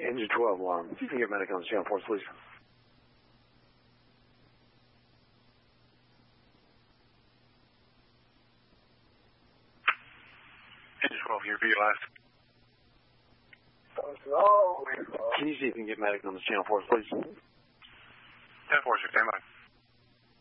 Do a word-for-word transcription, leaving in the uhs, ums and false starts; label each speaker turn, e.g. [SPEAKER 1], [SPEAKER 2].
[SPEAKER 1] Engine twelve alarm. See if you can get medic on the channel for us, please.
[SPEAKER 2] Engine twelve, your repeat last.
[SPEAKER 1] Can you see if you can get medic on the channel for us, please?
[SPEAKER 2] ten four six, stand by.